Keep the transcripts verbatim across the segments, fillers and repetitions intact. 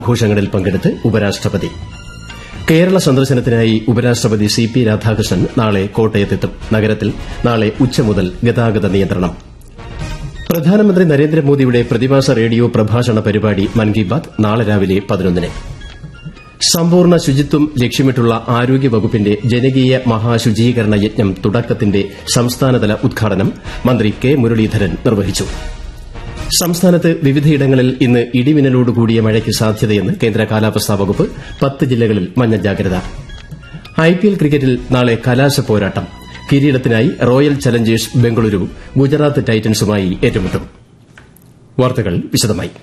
ആഘോഷങ്ങളിൽ പങ്കെടുത്ത് ഉപരാഷ്ട്രപതി. കേരള സന്ദർശനത്തിനായി ഉപരാഷ്ട്രപതി സി പി രാധാകൃഷ്ണൻ നാളെ കോട്ടയത്തെത്തും. നഗരത്തിൽ നാളെ ഉച്ച മുതൽ ഗതാഗത നിയന്ത്രണം. പ്രധാനമന്ത്രി നരേന്ദ്രമോദിയുടെ പ്രതിമാസ റേഡിയോ പ്രഭാഷണ പരിപാടി മൻ കി ബാത് നാളെ രാവിലെ പതിനൊന്നിന്. സമ്പൂർണ്ണ ശുചിത്വം ലക്ഷ്യമിട്ടുള്ള ആരോഗ്യവകുപ്പിന്റെ ജനകീയ മഹാശുചീകരണ യജ്ഞം തുടക്കത്തിന്റെ സംസ്ഥാനതല ഉദ്ഘാടനം മന്ത്രി കെ മുരളീധരൻ നിർവഹിച്ചു. സംസ്ഥാനത്ത് വിവിധയിടങ്ങളിൽ ഇന്ന് ഇടിമിന്നലോടുകൂടിയ മഴയ്ക്ക് സാധ്യതയെന്ന് കേന്ദ്ര കാലാവസ്ഥാ വകുപ്പ്. പത്ത് ജില്ലകളിൽ മഞ്ഞ ജാഗ്രത. ഐപിഎൽ ക്രിക്കറ്റിൽ നാളെ കലാശ പോരാട്ടം. കിരീടത്തിനായി റോയൽ ചലഞ്ചേഴ്സ് ബംഗളൂരു ഗുജറാത്ത് ടൈറ്റൻസുമായി ഏറ്റുമുട്ടും. വാർത്തകൾ വിശദമായി.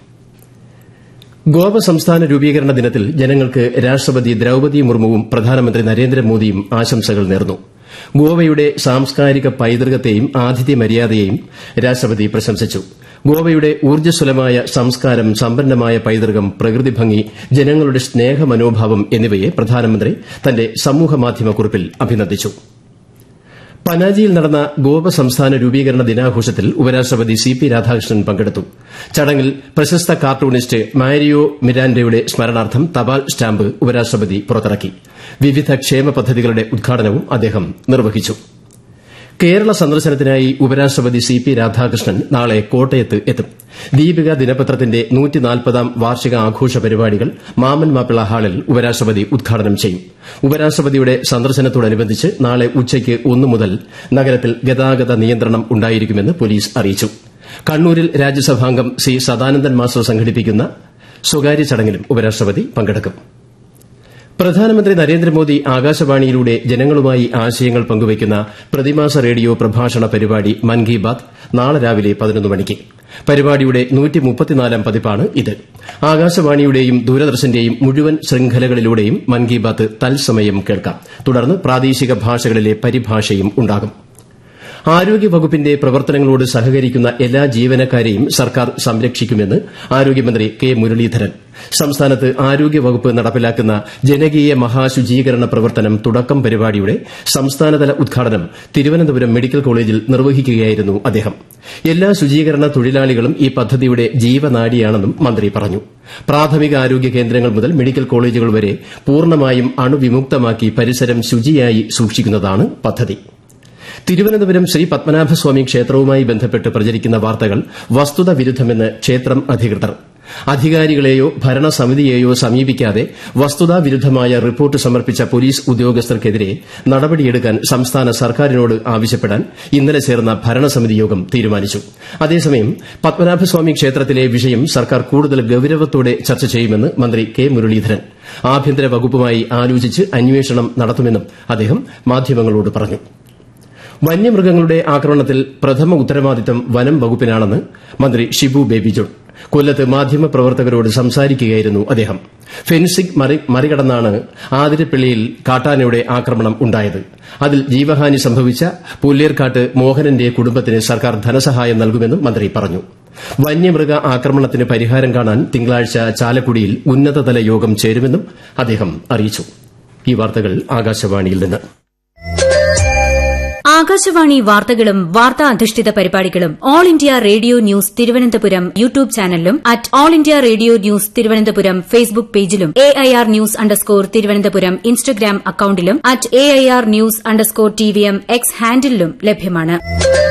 ഗോവ സംസ്ഥാന രൂപീകരണ ദിനത്തിൽ ജനങ്ങൾക്ക് രാഷ്ട്രപതി ദ്രൌപദി മുർമുവും പ്രധാനമന്ത്രി നരേന്ദ്രമോദിയും ആശംസകൾ നേർന്നു. ഗോവയുടെ സാംസ്കാരിക പൈതൃകത്തെയും ആതിഥ്യ മര്യാദയെയും രാഷ്ട്രപതി പ്രശംസിച്ചു. ഗോവയുടെ ഊർജ്ജസ്വലമായ സംസ്കാരം, സമ്പന്നമായ പൈതൃകം, പ്രകൃതി ഭംഗി, ജനങ്ങളുടെ സ്നേഹമനോഭാവം എന്നിവയെ പ്രധാനമന്ത്രി തന്റെ സമൂഹമാധ്യമ കുറിപ്പിൽ അഭിനന്ദിച്ചു. പനാജിയിൽ നടന്ന ഗോവ സംസ്ഥാന രൂപീകരണ ദിനാഘോഷത്തിൽ ഉപരാഷ്ട്രപതി സി പി രാധാകൃഷ്ണൻ പങ്കെടുത്തു. ചടങ്ങിൽ പ്രശസ്ത കാർട്ടൂണിസ്റ്റ് മാരിയോ മിരാൻഡയുടെ സ്മരണാർത്ഥം തപാൽ സ്റ്റാമ്പ് ഉപരാഷ്ട്രപതി പുറത്തിറക്കി. വിവിധ ക്ഷേമ പദ്ധതികളുടെ ഉദ്ഘാടനവും അദ്ദേഹം നിർവഹിച്ചു. കേരള സന്ദർശനത്തിനായി ഉപരാഷ്ട്രപതി സി പി രാധാകൃഷ്ണൻ നാളെ കോട്ടയത്ത് എത്തും. ദീപിക ദിനപത്രത്തിന്റെ നൂറ്റിനാൽപ്പതാം വാർഷിക ആഘോഷ പരിപാടികൾ മാമൻ മാപ്പിള ഹാളിൽ ഉപരാഷ്ട്രപതി ഉദ്ഘാടനം ചെയ്യും. ഉപരാഷ്ട്രപതിയുടെ സന്ദർശനത്തോടനുബന്ധിച്ച് നാളെ ഉച്ചയ്ക്ക് ഒന്നു മുതൽ നഗരത്തിൽ ഗതാഗത നിയന്ത്രണം ഉണ്ടായിരിക്കുമെന്ന് പോലീസ് അറിയിച്ചു. കണ്ണൂരിൽ രാജ്യസഭാംഗം സി സദാനന്ദൻ മാസ്റ്റർ സംഘടിപ്പിക്കുന്ന സ്വകാര്യ ചടങ്ങിലും ഉപരാഷ്ട്രപതി പങ്കെടുക്കും. പ്രധാനമന്ത്രി നരേന്ദ്രമോദി ആകാശവാണിയിലൂടെ ജനങ്ങളുമായി ആശയങ്ങൾ പങ്കുവയ്ക്കുന്ന പ്രതിമാസ റേഡിയോ പ്രഭാഷണ പരിപാടി മൻ കി ബാത് നാളെ രാവിലെ പതിനൊന്ന് മണിക്ക്. പരിപാടിയുടെ നൂറ്റിമുപ്പത്തിനാലാം പതിപ്പാണ് ഇത്. ആകാശവാണിയുടെയും ദൂരദർശന്റെയും മുഴുവൻ ശൃംഖലകളിലൂടെയും മൻ കി ബാത് തത്സമയം കേൾക്കാം. തുടർന്ന് പ്രാദേശിക ഭാഷകളിലെ പരിഭാഷയും ഉണ്ടാകും. ആരോഗ്യവകുപ്പിന്റെ പ്രവർത്തനങ്ങളോട് സഹകരിക്കുന്ന എല്ലാ ജീവനക്കാരെയും സർക്കാർ സംരക്ഷിക്കുമെന്ന് ആരോഗ്യമന്ത്രി കെ മുരളീധരൻ. സംസ്ഥാനത്ത് ആരോഗ്യവകുപ്പ് നടപ്പിലാക്കുന്ന ജനകീയ മഹാശുചീകരണ പ്രവർത്തനം തുടക്കം പരിപാടിയുടെ സംസ്ഥാനതല ഉദ്ഘാടനം തിരുവനന്തപുരം മെഡിക്കൽ കോളേജിൽ നിർവഹിക്കുകയായിരുന്നു അദ്ദേഹം. എല്ലാ ശുചീകരണ തൊഴിലാളികളും ഈ പദ്ധതിയുടെ ജീവനാഡിയാണെന്നും മന്ത്രി പറഞ്ഞു. പ്രാഥമിക ആരോഗ്യ കേന്ദ്രങ്ങൾ മുതൽ മെഡിക്കൽ കോളേജുകൾ വരെ പൂർണ്ണമായും അണുവിമുക്തമാക്കി പരിസരം ശുചിയായി സൂക്ഷിക്കുന്നതാണ് പദ്ധതി. തിരുവനന്തപുരം ശ്രീ പത്മനാഭസ്വാമി ക്ഷേത്രവുമായി ബന്ധപ്പെട്ട് പ്രചരിക്കുന്ന വാർത്തകൾ വസ്തുത വിരുദ്ധമെന്ന് ക്ഷേത്രം അധികൃതർ. അധികാരികളെയോ ഭരണസമിതിയെയോ സമീപിക്കാതെ വസ്തുതാ വിരുദ്ധമായ റിപ്പോർട്ട് സമർപ്പിച്ച പോലീസ് ഉദ്യോഗസ്ഥർക്കെതിരെ നടപടിയെടുക്കാൻ സംസ്ഥാന സർക്കാരിനോട് ആവശ്യപ്പെടാൻ ഇന്നലെ ചേർന്ന ഭരണസമിതി യോഗം തീരുമാനിച്ചു. അതേസമയം പത്മനാഭസ്വാമി ക്ഷേത്രത്തിലെ വിഷയം സർക്കാർ കൂടുതൽ ഗൌരവത്തോടെ ചർച്ച ചെയ്യുമെന്ന് മന്ത്രി കെ മുരളീധരൻ. ആഭ്യന്തര വകുപ്പുമായി ആലോചിച്ച് അന്വേഷണം നടത്തുമെന്നും അദ്ദേഹം മാധ്യമങ്ങളോട് പറഞ്ഞു. വന്യമൃഗങ്ങളുടെ ആക്രമണത്തിൽ പ്രഥമ ഉത്തരവാദിത്തം വനം വകുപ്പിനാണെന്ന് മന്ത്രി ഷിബു ബേബി ജോൺ. കൊല്ലത്ത് മാധ്യമപ്രവർത്തകരോട് സംസാരിക്കുകയായിരുന്നു അദ്ദേഹം. ഫെൻസിംഗ് മറികടന്നാണ് ആതിരപ്പള്ളിയിൽ കാട്ടാനയുടെ ആക്രമണം ഉണ്ടായത്. അതിൽ ജീവഹാനി സംഭവിച്ച പുല്ലേർക്കാട്ട് മോഹനന്റെ കുടുംബത്തിന് സർക്കാർ ധനസഹായം നൽകുമെന്നും മന്ത്രി പറഞ്ഞു. വന്യമൃഗ ആക്രമണത്തിന് പരിഹാരം കാണാൻ തിങ്കളാഴ്ച ചാലക്കുടിയിൽ ഉന്നതതല യോഗം ചേരുമെന്നും അദ്ദേഹം അറിയിച്ചു. ഈ വാർത്തകൾ ആകാശവാണിയിൽ നിന്ന്. ആകാശവാണി വാർത്തകളും വാർത്താ അധിഷ്ഠിത പരിപാടികളും all India radio news Thiruvananthapuram YouTube ചാനലിലും at all India radio news Thiruvananthapuram Facebook പേജിലും A I R news underscore Thiruvananthapuram Instagram അക്കൌണ്ടിലും at A I R news underscore T V M X ഹാൻഡിലും ലഭ്യമാണ്.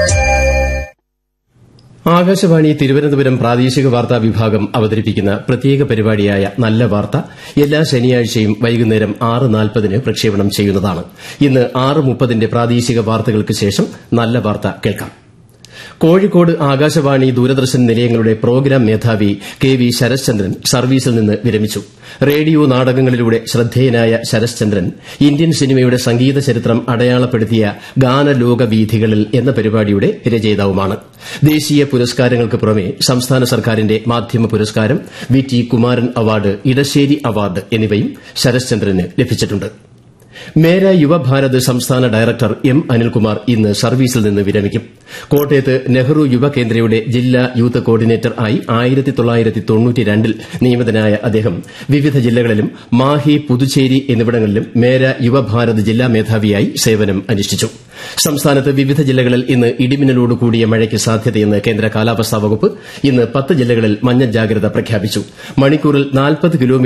ആകാശവാണി തിരുവനന്തപുരം പ്രാദേശിക വാർത്താ വിഭാഗം അവതരിപ്പിക്കുന്ന പ്രത്യേക പരിപാടിയായ നല്ല വാർത്ത എല്ലാ ശനിയാഴ്ചയും വൈകുന്നേരം ആറ് നാൽപ്പതിന് പ്രക്ഷേപണം ചെയ്യുന്നതാണ്. ഇന്ന് ആറ് മുപ്പതിന്റെ പ്രാദേശിക വാർത്തകൾക്ക് ശേഷം നല്ല വാർത്ത കേൾക്കാം. കോഴിക്കോട് ആകാശവാണി ദൂരദർശൻ നിലയങ്ങളുടെ പ്രോഗ്രാം മേധാവി കെ വി ശരശ്ചന്ദ്രൻ സർവീസിൽ നിന്ന് വിരമിച്ചു. റേഡിയോ നാടകങ്ങളിലൂടെ ശ്രദ്ധേയനായ ശരശ്ചന്ദ്രൻ ഇന്ത്യൻ സിനിമയുടെ സംഗീത ചരിത്രം അടയാളപ്പെടുത്തിയ ഗാനലോകവീഥികളിൽ എന്ന പരിപാടിയുടെ രചയിതാവുമാണ്. ദേശീയ പുരസ്കാരങ്ങൾക്ക് പുറമെ സംസ്ഥാന സർക്കാരിന്റെ മാധ്യമ പുരസ്കാരം, V T Kumaran award, Edasseri award എന്നിവയും ശരശ്ചന്ദ്രന് ലഭിച്ചിട്ടുണ്ട്. മേര യുവഭാരത് സംസ്ഥാന ഡയറക്ടർ എം അനിൽകുമാർ ഇന്ന് സർവീസിൽ നിന്ന് വിരമിക്കും. കോട്ടയത്ത് നെഹ്റു യുവകേന്ദ്രയുടെ ജില്ലാ യൂത്ത് കോർഡിനേറ്റർ ആയി ആയിരത്തി തൊള്ളായിരത്തി തൊണ്ണൂറ്റിരണ്ടിൽ നിയമിതനായ അദ്ദേഹം വിവിധ ജില്ലകളിലും മാഹി, പുതുച്ചേരി എന്നിവിടങ്ങളിലും മേര യുവഭാരത് ജില്ലാ മേധാവിയായി സേവനം അനുഷ്ഠിച്ചു. സംസ്ഥാനത്ത് വിവിധ ജില്ലകളിൽ ഇന്ന് ഇടിമിന്നലോട് കൂടിയ മഴയ്ക്ക് സാധ്യതയെന്ന് കേന്ദ്ര കാലാവസ്ഥാ വകുപ്പ്. ഇന്ന് പത്ത് ജില്ലകളിൽ മഞ്ഞ ജാഗ്രത പ്രഖ്യാപിച്ചു. മണിക്കൂറിൽ നാൽപ്പത് കിലോമീറ്റർ